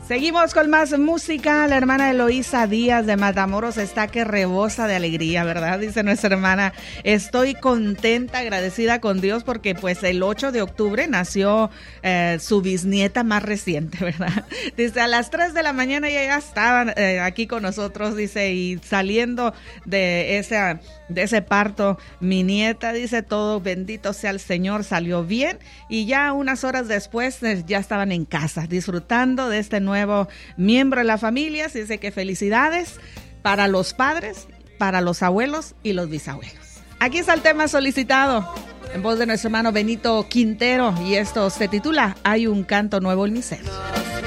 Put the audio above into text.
Seguimos con más música. La hermana Eloísa Díaz de Matamoros está que rebosa de alegría, ¿verdad? Dice nuestra hermana, estoy contenta, agradecida con Dios porque pues el 8 de octubre nació su bisnieta más reciente, ¿verdad? Dice, a las 3 de la mañana ya estaban aquí con nosotros, dice, y saliendo de ese parto, mi nieta, dice, todo bendito sea el Señor, salió bien, y ya unas horas después ya estaban en casa disfrutando de este nuevo miembro de la familia. Así dice que felicidades para los padres, para los abuelos y los bisabuelos. Aquí está el tema solicitado en voz de nuestro hermano Benito Quintero, y esto se titula Hay un canto nuevo en mi ser.